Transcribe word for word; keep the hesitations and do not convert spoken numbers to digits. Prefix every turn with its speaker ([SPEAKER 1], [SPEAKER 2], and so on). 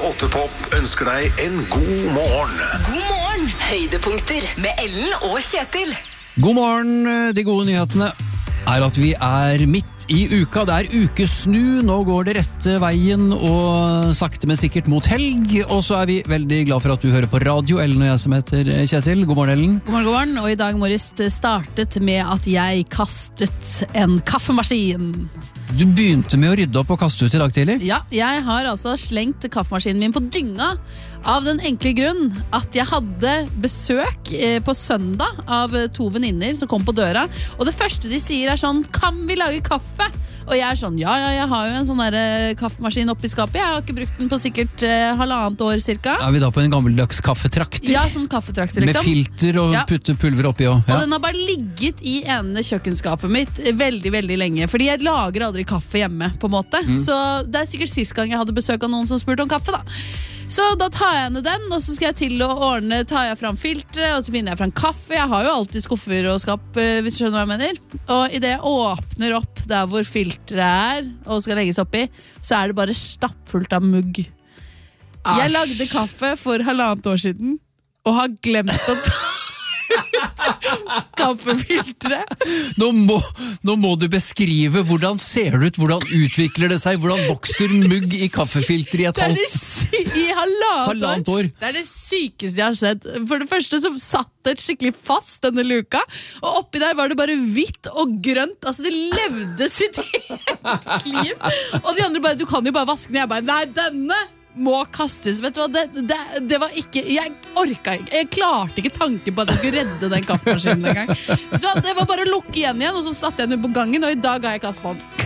[SPEAKER 1] åtte Pop ønsker deg en god morgen.
[SPEAKER 2] God morgen, høydepunkter med Ellen og Kjetil.
[SPEAKER 3] God morgen, de gode nyhetene er at vi er midt i uka. Det er ukesnu, nå går det rette veien og sakte men sikkert mot helg. Og så er vi veldig glad for at du hører på radio, Ellen og jeg som heter Kjetil. God morgen, Ellen.
[SPEAKER 4] God morgen, god morgen. Og i dag morges startet med at jeg kastet en kaffemaskin.
[SPEAKER 3] Du begynte med å rydde opp og kaste ut i dag tidlig?
[SPEAKER 4] Ja, jeg har altså slengt kaffemaskinen min på dynga av den enkle grunn at jeg hadde besøk eh, på søndag av to venninner som kom på døra, og det første de sier er sånn, kan vi lage kaffe? Og jeg er sånn, ja, ja, jeg har jo en sånn der eh, kaffemaskin oppi skapet, jeg har ikke brukt den på sikkert eh, halvannet år cirka.
[SPEAKER 3] Er vi da på en gammeldags kaffetrakter?
[SPEAKER 4] Ja, sånn kaffetrakter liksom.
[SPEAKER 3] Med filter og
[SPEAKER 4] ja.
[SPEAKER 3] putte pulver oppi også. Ja.
[SPEAKER 4] Og den har bare ligget i ene kjøkkenskapet mitt veldig, veldig lenge, fordi jeg lager aldri kaffe hjemme, på en måte. Mm. Så det er sikkert sist gang jeg hadde besøk av noen som spurte om kaffe da. Så da tar jeg ned den, og så skal jeg til å ordne, tar jeg fram filtre, og så finner jeg fram kaffe. Jeg har jo alltid skuffer og skap, hvis du skjønner hva jeg mener. Og i det jeg åpner opp der hvor filtret er, og skal legges oppi, så er det bare stappfullt av mugg. Asch. Jeg lagde kaffe for halvannet år siden, og har glemt å ta kaffefiltre.
[SPEAKER 3] Nå må, nå må du beskrive hvordan ser det ut, hvordan utvikler det seg, hvordan vokser mugg i kaffefilter i et halvt
[SPEAKER 4] i halvannet,
[SPEAKER 3] halvannet år.
[SPEAKER 4] Det er det sykeste jeg har sett. For det første så satt det skikkelig fast denne luka, og oppi der var det bare hvitt og grønt. Altså det levde sitt eget liv. Og de andre bare, du kan jo bare vaske den. Jeg bare, nei, denne må kastes. Vet du hva, det, det, det var ikke, jeg orka ikke, jeg klarte ikke tanken på at jeg skulle redde den kaffemaskinen en gang. Vet du hva, det var bare å lukke igjen igjen, og så satte jeg den på gangen, og i dag har jeg kastet den.